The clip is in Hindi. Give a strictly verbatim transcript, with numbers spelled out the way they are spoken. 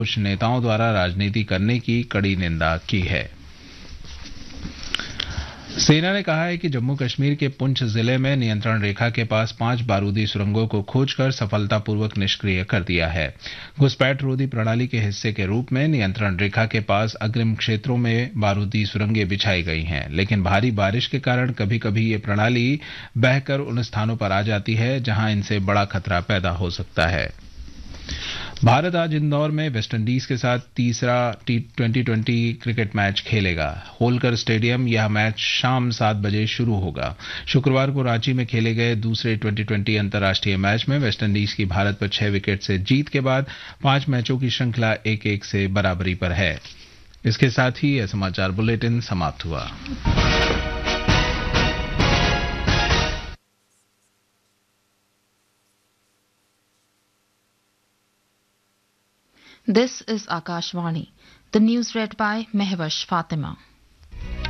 कुछ नेताओं द्वारा राजनीति करने की कड़ी निंदा की है। सेना ने कहा है कि जम्मू कश्मीर के पुंछ जिले में नियंत्रण रेखा के पास पांच बारूदी सुरंगों को खोजकर सफलतापूर्वक निष्क्रिय कर दिया है। घुसपैठ रोधी प्रणाली के हिस्से के रूप में नियंत्रण रेखा के पास अग्रिम क्षेत्रों में बारूदी सुरंगें बिछाई गई हैं, लेकिन भारी बारिश के कारण कभी कभी ये प्रणाली बहकर उन स्थानों पर आ जाती है जहां इनसे बड़ा खतरा पैदा हो सकता है। भारत आज इंदौर में वेस्टइंडीज के साथ तीसरा T twenty twenty cricket match खेलेगा। होलकर स्टेडियम यह मैच शाम सात बजे शुरू होगा। शुक्रवार को रांची में खेले गए दूसरे ट्वेंटी ट्वेंटी अंतर्राष्ट्रीय मैच में वेस्टइंडीज की भारत पर छह विकेट से जीत के बाद पांच मैचों की श्रृंखला एक एक से बराबरी पर है। इसके साथ ही यह समाचार बुलेटिन समाप्त हुआ। This is Akashvani. The news read by Mehwash Fatima.